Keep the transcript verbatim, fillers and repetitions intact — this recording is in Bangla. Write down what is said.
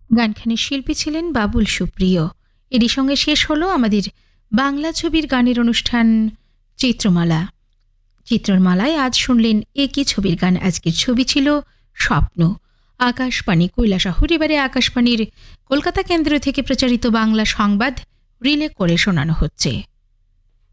গানখানির শিল্পী ছিলেন বাবুল সুপ্রিয়। এরই সঙ্গে শেষ হলো আমাদের বাংলা ছবির গানের অনুষ্ঠান চিত্রমালা। চিত্রমালায় আজ শুনলেন একই ছবির গান। আজকের ছবি ছিল স্বপ্ন। আকাশবাণী কৈলাসহর। এবারে আকাশবাণীর কলকাতা কেন্দ্র থেকে প্রচারিত বাংলা সংবাদ রিলে করে শোনানো হচ্ছে।